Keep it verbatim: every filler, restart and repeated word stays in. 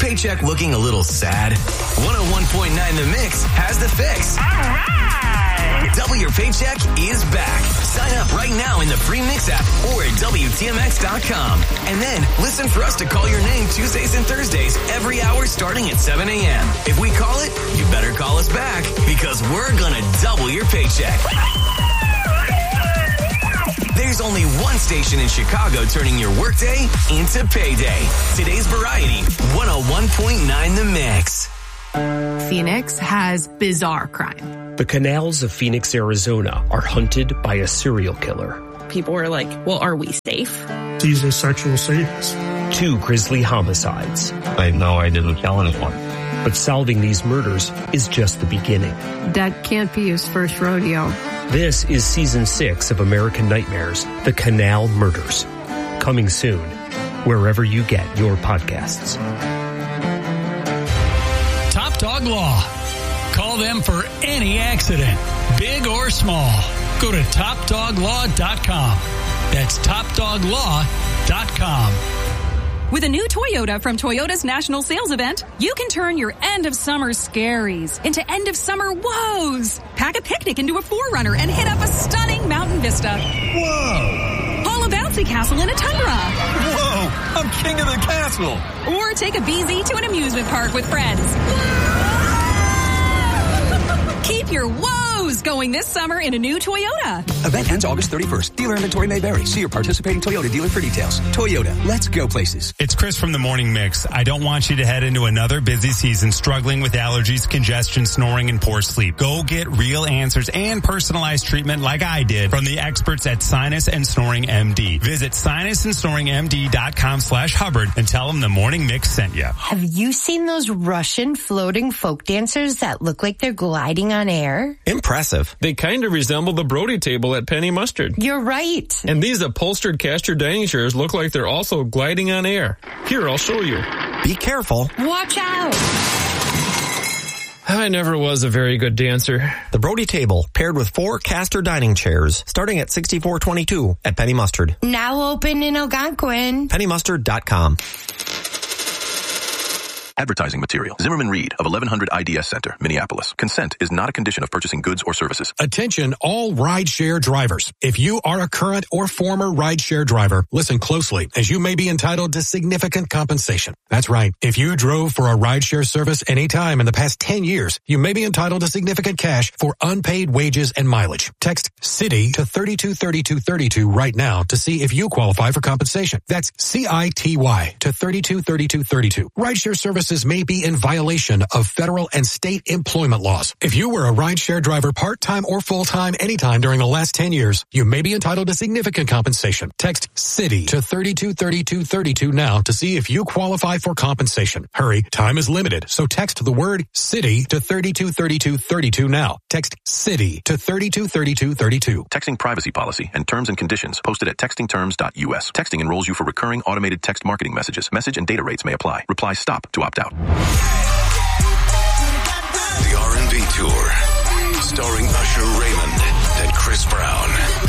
paycheck looking a little sad? one oh one point nine The Mix has the fix. All right. Double Your Paycheck is back. Sign up right now in the free Mix app or at W T M X dot com. And then listen for us to call your name Tuesdays and Thursdays every hour starting at seven a.m. If we call it, you better call us back because we're gonna double your paycheck. There's only one station in Chicago turning your workday into payday. Today's Variety, one oh one point nine The Mix. Phoenix has bizarre crime. The canals of Phoenix, Arizona are hunted by a serial killer. People were like, well, are we safe? He's a sexual sadist. Two grisly homicides. I know I didn't kill anyone. But solving these murders is just the beginning. That can't be his first rodeo. This is season six of American Nightmares, The Canal Murders. Coming soon, wherever you get your podcasts. Top Dog Law. Call them for any accident, big or small. Go to top dog law dot com. That's top dog law dot com. With a new Toyota from Toyota's National Sales Event, you can turn your end of summer scaries into end of summer woes. Pack a picnic into a four runner and hit up a stunning mountain vista. Whoa! Haul a bouncy castle in a Tundra. Whoa! I'm king of the castle. Or take a B Z to an amusement park with friends. Keep your woes going this summer in a new Toyota. Event ends August thirty-first. Dealer inventory may vary. See your participating Toyota dealer for details. Toyota, let's go places. It's Chris from the Morning Mix. I don't want you to head into another busy season struggling with allergies, congestion, snoring, and poor sleep. Go get real answers and personalized treatment like I did from the experts at Sinus and Snoring M D. Visit sinus and snoring m d dot com slash Hubbard and tell them the Morning Mix sent you. Have you seen those Russian floating folk dancers that look like they're gliding on air? Impressive. They kind of resemble the Brody table at Penny Mustard. You're right. And these upholstered caster dining chairs look like they're also gliding on air. Here, I'll show you. Be careful. Watch out. I never was a very good dancer. The Brody table, paired with four caster dining chairs, starting at sixty-four twenty-two at Penny Mustard. Now open in Algonquin. penny mustard dot com. Advertising material. Zimmerman Reed of eleven hundred I D S Center, Minneapolis. Consent is not a condition of purchasing goods or services. Attention all rideshare drivers. If you are a current or former rideshare driver, listen closely as you may be entitled to significant compensation. That's right. If you drove for a rideshare service any time in the past ten years, you may be entitled to significant cash for unpaid wages and mileage. Text CITY to thirty-two thirty-two thirty-two right now to see if you qualify for compensation. That's C I T Y to thirty-two thirty-two thirty-two. Rideshare service may be in violation of federal and state employment laws. If you were a rideshare driver part-time or full-time anytime during the last ten years, you may be entitled to significant compensation. Text CITY to thirty-two thirty-two thirty-two now to see if you qualify for compensation. Hurry, time is limited, so text the word CITY to thirty-two thirty-two thirty-two now. Text CITY to thirty-two thirty-two thirty-two. Texting privacy policy and terms and conditions posted at texting terms dot U S. Texting enrolls you for recurring automated text marketing messages. Message and data rates may apply. Reply STOP to opt out. The R and B Tour, starring Usher Raymond and Chris Brown.